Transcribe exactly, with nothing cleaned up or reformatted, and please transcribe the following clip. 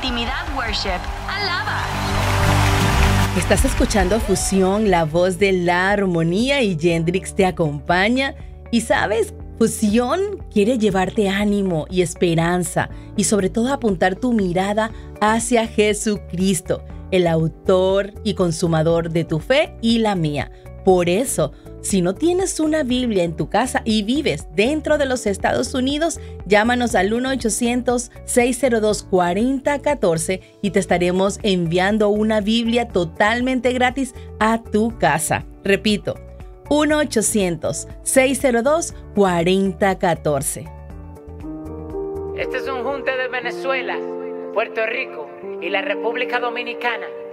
Intimidad Worship. Alaba. Estás escuchando Fusión, la voz de la armonía, y Yendrix te acompaña. Y sabes, Fusión quiere llevarte ánimo y esperanza y sobre todo apuntar tu mirada hacia Jesucristo, el autor y consumador de tu fe y la mía. Por eso, si no tienes una Biblia en tu casa y vives dentro de los Estados Unidos, llámanos al uno ochocientos, seis cero dos, cuatro cero uno cuatro y te estaremos enviando una Biblia totalmente gratis a tu casa. Repito, uno ochocientos, seis cero dos, cuatro cero uno cuatro. Este es un junte de Venezuela, Puerto Rico y la República Dominicana.